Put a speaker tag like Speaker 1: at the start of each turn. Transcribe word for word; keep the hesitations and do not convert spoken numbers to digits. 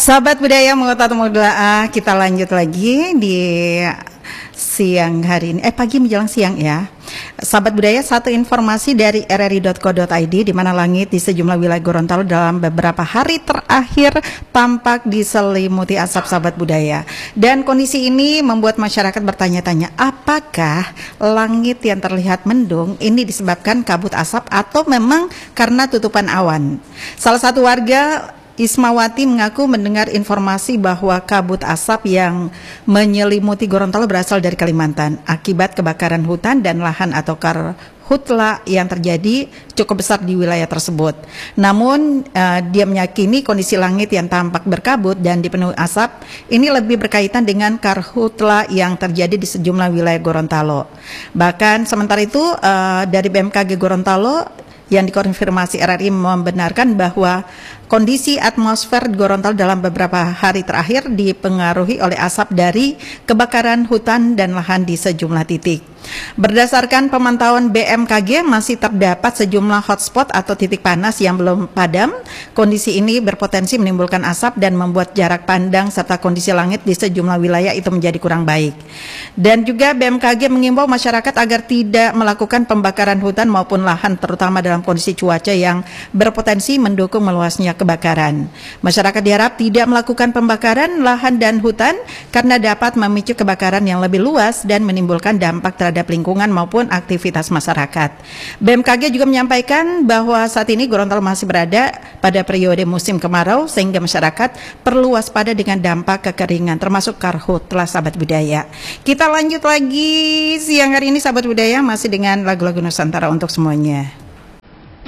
Speaker 1: Sahabat budaya Mengutat Muda, kita lanjut lagi di siang hari ini, eh pagi menjelang siang ya. Sahabat budaya, satu informasi dari r r i dot co dot i d di mana langit di sejumlah wilayah Gorontalo dalam beberapa hari terakhir tampak diselimuti asap, sahabat budaya. Dan kondisi ini membuat masyarakat bertanya-tanya, apakah langit yang terlihat mendung ini disebabkan kabut asap atau memang karena tutupan awan? Salah satu warga Ismawati mengaku mendengar informasi bahwa kabut asap yang menyelimuti Gorontalo berasal dari Kalimantan akibat kebakaran hutan dan lahan atau karhutla yang terjadi cukup besar di wilayah tersebut. Namun uh, dia meyakini kondisi langit yang tampak berkabut dan dipenuhi asap ini lebih berkaitan dengan karhutla yang terjadi di sejumlah wilayah Gorontalo. Bahkan sementara itu uh, dari B M K G Gorontalo yang dikonfirmasi R R I membenarkan bahwa kondisi atmosfer di Gorontalo dalam beberapa hari terakhir dipengaruhi oleh asap dari kebakaran hutan dan lahan di sejumlah titik. Berdasarkan pemantauan B M K G, masih terdapat sejumlah hotspot atau titik panas yang belum padam. Kondisi ini berpotensi menimbulkan asap dan membuat jarak pandang serta kondisi langit di sejumlah wilayah itu menjadi kurang baik. Dan juga B M K G mengimbau masyarakat agar tidak melakukan pembakaran hutan maupun lahan, terutama dalam kondisi cuaca yang berpotensi mendukung meluasnya kebakaran. Masyarakat diharap tidak melakukan pembakaran lahan dan hutan karena dapat memicu kebakaran yang lebih luas dan menimbulkan dampak terhadap lingkungan maupun aktivitas masyarakat. B M K G juga menyampaikan bahwa saat ini Gorontalo masih berada pada periode musim kemarau sehingga masyarakat perlu waspada dengan dampak kekeringan termasuk karhutla, sahabat budaya. Kita lanjut lagi siang hari ini, sahabat budaya, masih dengan lagu-lagu Nusantara untuk semuanya.